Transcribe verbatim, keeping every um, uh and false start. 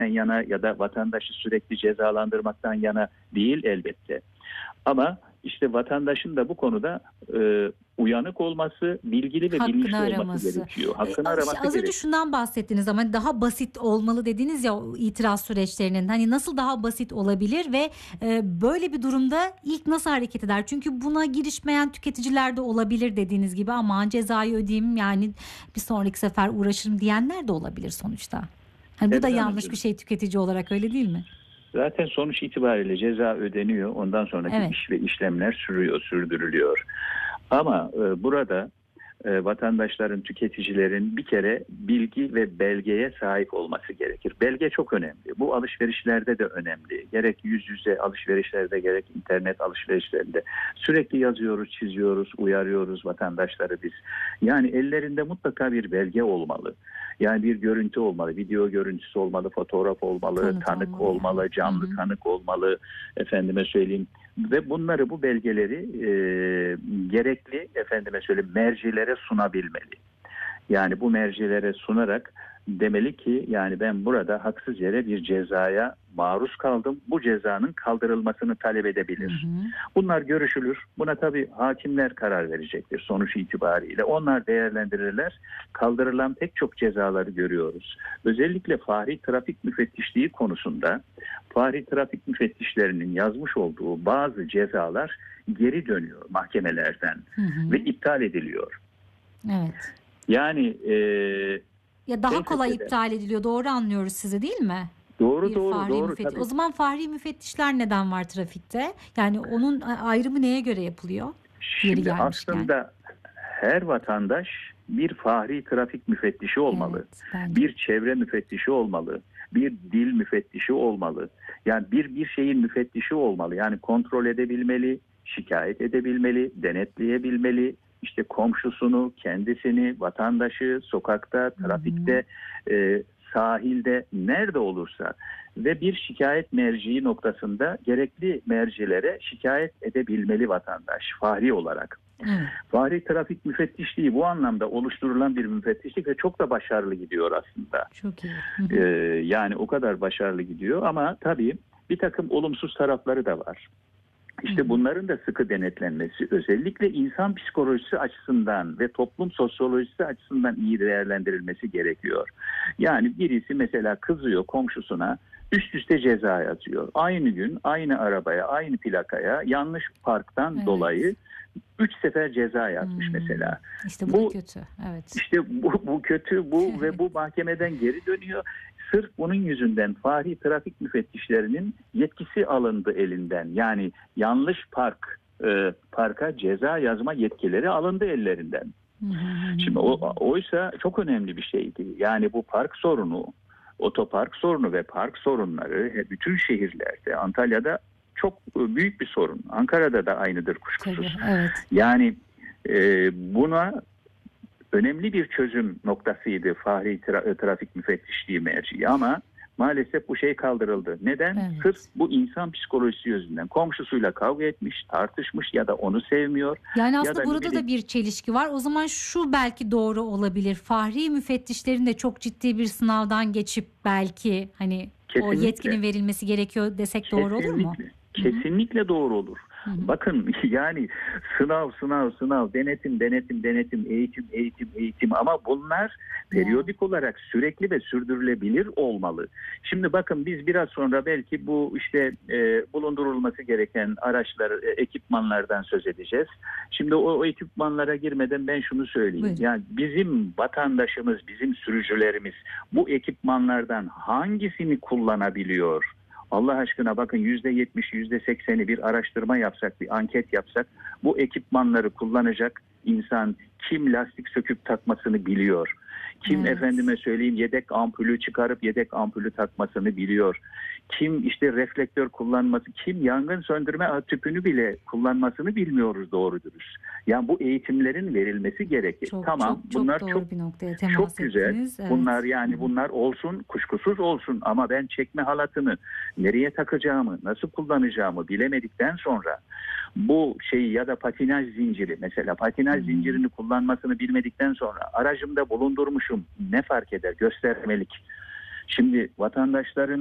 yana ya da vatandaşı sürekli cezalandırmaktan yana değil elbette. Ama işte vatandaşın da bu konuda e, uyanık olması, bilgili ve Hakkını bilinçli araması. olması gerekiyor. E, Hakkını az- araması az önce gerekiyor. şundan bahsettiniz ama daha basit olmalı dediniz ya o itiraz süreçlerinin. Hani nasıl daha basit olabilir ve e, böyle bir durumda ilk nasıl hareket eder? Çünkü buna girişmeyen tüketiciler de olabilir dediğiniz gibi, ama cezayı ödeyeyim yani bir sonraki sefer uğraşırım diyenler de olabilir sonuçta. Hani bu da Ebru yanlış Hanımcığım, bir şey tüketici olarak, öyle değil mi? zaten sonuç itibariyle ceza ödeniyor. Ondan sonraki Evet. iş ve işlemler sürüyor, sürdürülüyor. Ama e, burada e, vatandaşların, tüketicilerin bir kere bilgi ve belgeye sahip olması gerekir. Belge çok önemli. Bu alışverişlerde de önemli. Gerek yüz yüze alışverişlerde, gerek internet alışverişlerinde sürekli yazıyoruz, çiziyoruz, uyarıyoruz vatandaşları biz. Yani ellerinde mutlaka bir belge olmalı. Yani bir görüntü olmalı, video görüntüsü olmalı, fotoğraf olmalı, Tanıt tanık olmalı olmalı, yani. canlı Hı hı. tanık olmalı, efendime söyleyeyim. Ve bunları, bu belgeleri e, gerekli, efendime söyleyeyim, mercilere sunabilmeli. Yani bu mercilere sunarak demeli ki yani ben burada haksız yere bir cezaya maruz kaldım. Bu cezanın kaldırılmasını talep Hı edebilir. hı. Bunlar görüşülür. Buna tabii hakimler karar verecektir sonuç itibariyle. Onlar değerlendirirler. Kaldırılan pek çok cezaları görüyoruz. Özellikle fahri trafik müfettişliği konusunda fahri trafik müfettişlerinin yazmış olduğu bazı cezalar geri dönüyor mahkemelerden Hı hı. ve iptal ediliyor. Evet. Yani e, Ya daha kolay T F T'de iptal ediliyor. Doğru anlıyoruz sizi, değil mi? doğru Bir doğru fahri doğru müfettiş. tabii. O zaman fahri müfettişler neden var trafikte? Yani onun ayrımı neye göre yapılıyor? Yeri Şimdi gelmişken. aslında her vatandaş bir fahri trafik müfettişi olmalı. Evet, bence. Bir çevre müfettişi olmalı. Bir dil müfettişi olmalı. Yani bir bir şeyin müfettişi olmalı. Yani kontrol edebilmeli, şikayet edebilmeli, denetleyebilmeli. İşte komşusunu, kendisini, vatandaşı, sokakta, trafikte, e, sahilde, nerede olursa ve bir şikayet merciği noktasında gerekli mercilere şikayet edebilmeli vatandaş fahri olarak. Evet. Fahri trafik müfettişliği bu anlamda oluşturulan bir müfettişlik ve çok da başarılı gidiyor aslında. Çok iyi. Ee, yani o kadar başarılı gidiyor ama tabii bir takım olumsuz tarafları da var. İşte bunların da sıkı denetlenmesi, özellikle insan psikolojisi açısından ve toplum sosyolojisi açısından iyi değerlendirilmesi gerekiyor. Yani birisi mesela kızıyor komşusuna, üst üste ceza yazıyor. Aynı gün, aynı arabaya, aynı plakaya yanlış parktan Evet. dolayı üç sefer ceza yazmış Hmm. mesela. İşte bu, Bu da kötü. Evet. işte bu, bu kötü bu ve bu mahkemeden geri dönüyor. Sırf bunun yüzünden fahri trafik müfettişlerinin yetkisi alındı elinden. Yani yanlış park e, parka ceza yazma yetkileri alındı ellerinden. Şimdi o, oysa çok önemli bir şeydi. Yani bu park sorunu, otopark sorunu ve park sorunları bütün şehirlerde, Antalya'da çok büyük bir sorun. Ankara'da da aynıdır kuşkusuz. Tabii, evet. Yani e, buna önemli bir çözüm noktasıydı fahri tra- trafik müfettişliği merciği ama maalesef bu şey kaldırıldı. Neden? Evet. Sırf bu insan psikolojisi yüzünden. Komşusuyla kavga etmiş, tartışmış ya da onu sevmiyor. Yani ya aslında da burada da bir çelişki var. O zaman şu belki doğru olabilir. Fahri müfettişlerin de çok ciddi bir sınavdan geçip belki hani o Kesinlikle. yetkinin verilmesi gerekiyor desek doğru olur mu? Kesinlikle. Kesinlikle doğru olur. Hı hı. Bakın yani sınav sınav sınav, denetim denetim denetim, eğitim eğitim eğitim ama bunlar periyodik olarak sürekli ve sürdürülebilir olmalı. Şimdi bakın biz biraz sonra belki bu işte e, bulundurulması gereken araçlar, e, ekipmanlardan söz edeceğiz. Şimdi o, o ekipmanlara girmeden ben şunu söyleyeyim. Buyurun. Yani bizim vatandaşımız, bizim sürücülerimiz bu ekipmanlardan hangisini kullanabiliyor? Allah aşkına bakın yüzde yetmiş, yüzde sekseni bir araştırma yapsak, bir anket yapsak bu ekipmanları kullanacak insan kim lastik söküp takmasını biliyor? Kim Evet. efendime söyleyeyim yedek ampulü çıkarıp yedek ampulü takmasını biliyor? Kim işte reflektör kullanması, kim yangın söndürme tüpünü bile kullanmasını bilmiyoruz doğru dürüst. Yani bu eğitimlerin verilmesi gerekir. Çok, tamam çok, çok bunlar doğru çok bir noktaya temas çok güzel. ettiniz. Evet. Bunlar yani bunlar olsun, kuşkusuz olsun ama ben çekme halatını nereye takacağımı, nasıl kullanacağımı bilemedikten sonra bu şeyi ya da patinaj zinciri mesela patinaj Hmm. zincirini kullanmasını bilmedikten sonra aracımda bulundurmuşum ne fark eder göstermelik. Şimdi vatandaşların